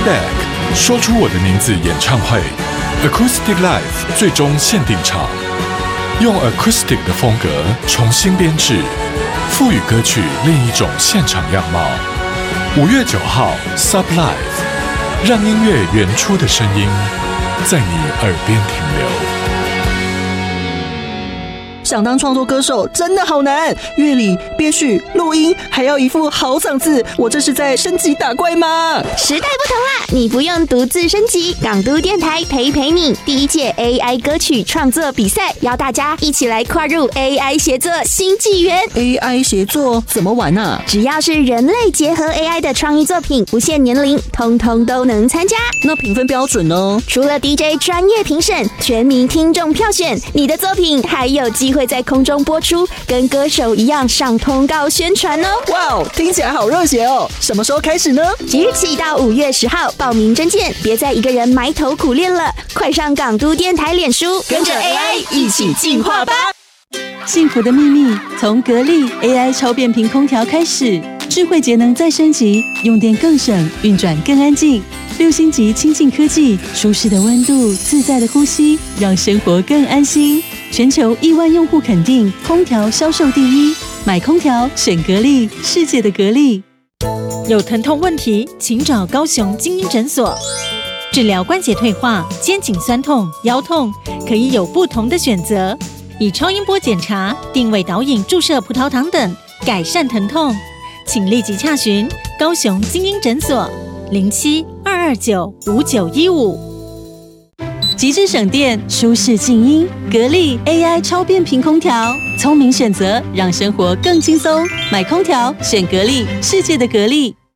Comeback 说出我的名字演唱会 Acoustic Live 最终限定场，用 Acoustic 的风格重新编制，赋予歌曲另一种现场样貌。5月9号 Sub Live， 让音乐原初的声音在你耳边停留。 想当创作歌手真的好难，乐理、编曲、录音，还要一副好嗓子，我这是在升级打怪吗？ 时代不同啦，你不用独自升级，港都电台陪你。第1届 AI 歌曲创作比赛，邀大家一起来跨入 AI 协作新纪元。 AI 协作怎么玩啊？ 只要是人类结合 AI 的创意作品，不限年龄，通通都能参加。 那评分标准呢？ 除了 DJ 专业评审，全民听众票选，你的作品还有机会在空中播出，跟歌手一样上通告宣传哦。 哇，听起来好热血哦！什么时候开始呢？ 即日起到5月10号报名征件，别再一个人埋头苦练了，快上港都电台脸书， 跟着 AI 一起进化吧！ 幸福的秘密从格力 AI 超变频空调开始，智慧节能再升级，用电更省，运转更安静。6星级清净科技，舒适的温度，自在的呼吸，让生活更安心。全球1万用户肯定，空调销售第一，买空调选格力，世界的格力。 有疼痛问题，请找高雄精英诊所。治疗关节退化、肩颈酸痛、腰痛，可以有不同的选择。以超音波检查、定位导引注射葡萄糖等，改善疼痛。请立即洽询高雄精英诊所07-229-5915。 极致省电，舒适静音，格力 AI 超变频空调，聪明选择，让生活更轻松。买空调选格力，世界的格力。